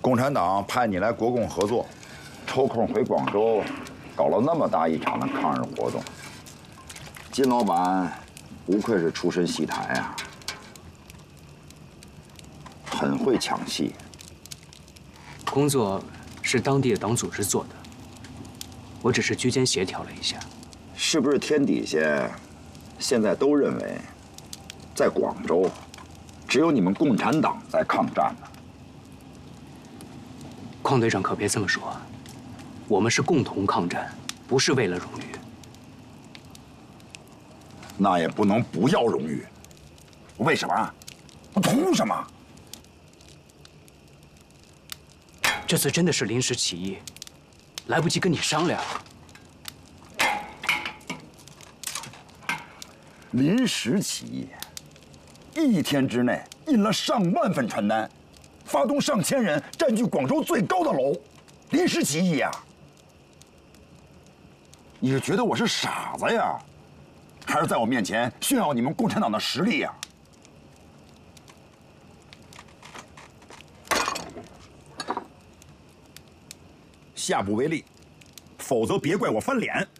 共产党派你来国共合作，抽空回广州，搞了那么大一场的抗日活动。金老板不愧是出身戏台啊，很会抢戏。 工作是当地的党组织做的，我只是居间协调了一下。 是不是天底下现在都认为，在广州，只有你们共产党在抗战呢？ 邝队长可别这么说，我们是共同抗战，不是为了荣誉。 那也不能不要荣誉，为什么？图什么？ 这次真的是临时起意，来不及跟你商量。 临时起意，一天之内印了上万份传单，发动上千人占据广州最高的楼，临时起意呀？你是觉得我是傻子呀，还是在我面前炫耀你们共产党的实力呀？ 下不为例，否则别怪我翻脸。